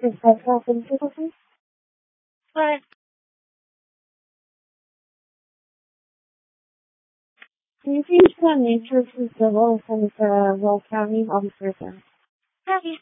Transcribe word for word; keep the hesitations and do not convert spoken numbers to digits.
Is that happened to the But Do you think the nature is the role of the volcanic of the person? have you